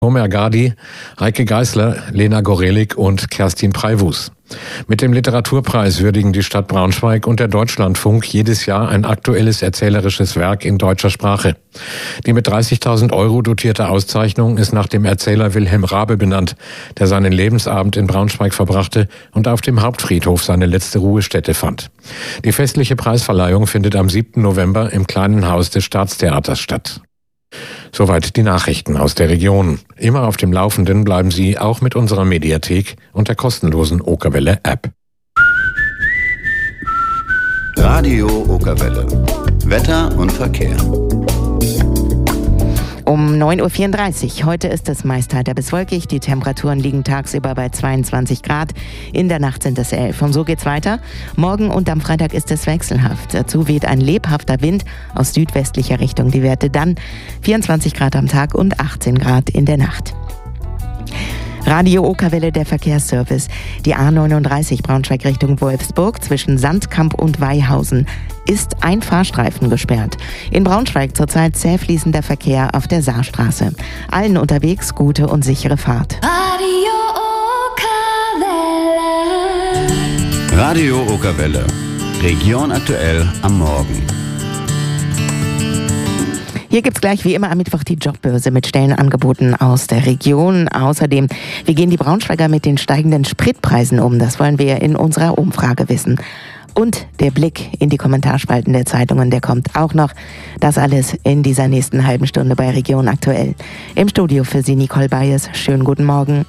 Omer Gadi, Heike Geißler, Lena Gorelik und Kerstin Preiwus. Mit dem Literaturpreis würdigen die Stadt Braunschweig und der Deutschlandfunk jedes Jahr ein aktuelles erzählerisches Werk in deutscher Sprache. Die mit 30.000 € dotierte Auszeichnung ist nach dem Erzähler Wilhelm Raabe benannt, der seinen Lebensabend in Braunschweig verbrachte und auf dem Hauptfriedhof seine letzte Ruhestätte fand. Die festliche Preisverleihung findet am 7. November im kleinen Haus des Staatstheaters statt. Soweit die Nachrichten aus der Region. Immer auf dem Laufenden bleiben Sie auch mit unserer Mediathek und der kostenlosen Okerwelle-App. Radio Okerwelle. Wetter und Verkehr. Um 9.34 Uhr. Heute ist es meist heiter bis wolkig. Die Temperaturen liegen tagsüber bei 22 Grad. In der Nacht sind es 11. Und so geht's weiter. Morgen und am Freitag ist es wechselhaft. Dazu weht ein lebhafter Wind aus südwestlicher Richtung. Die Werte dann 24 Grad am Tag und 18 Grad in der Nacht. Radio Okerwelle, der Verkehrsservice. Die A39 Braunschweig Richtung Wolfsburg zwischen Sandkamp und Weihausen ist ein Fahrstreifen gesperrt. In Braunschweig zurzeit zäh fließender Verkehr auf der Saarstraße. Allen unterwegs gute und sichere Fahrt. Radio Okerwelle. Radio Okerwelle. Region aktuell am Morgen. Hier gibt's gleich wie immer am Mittwoch die Jobbörse mit Stellenangeboten aus der Region. Außerdem, wie gehen die Braunschweiger mit den steigenden Spritpreisen um? Das wollen wir in unserer Umfrage wissen. Und der Blick in die Kommentarspalten der Zeitungen, der kommt auch noch. Das alles in dieser nächsten halben Stunde bei Region aktuell. Im Studio für Sie Nicole Bayes. Schönen guten Morgen.